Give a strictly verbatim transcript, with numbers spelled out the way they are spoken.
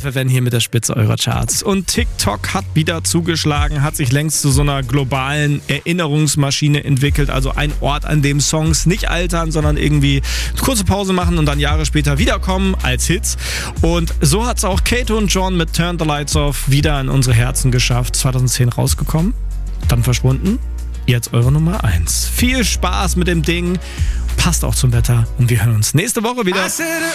F F N hier mit der Spitze eurer Charts. Und TikTok hat wieder zugeschlagen, hat sich längst zu so einer globalen Erinnerungsmaschine entwickelt. Also ein Ort, an dem Songs nicht altern, sondern irgendwie eine kurze Pause machen und dann Jahre später wiederkommen als Hits. Und so hat es auch Kato und John mit Turn the Lights Off wieder in unsere Herzen geschafft. zweitausendzehn rausgekommen, dann verschwunden. Jetzt eure Nummer eins. Viel Spaß mit dem Ding. Passt auch zum Wetter. Und wir hören uns nächste Woche wieder.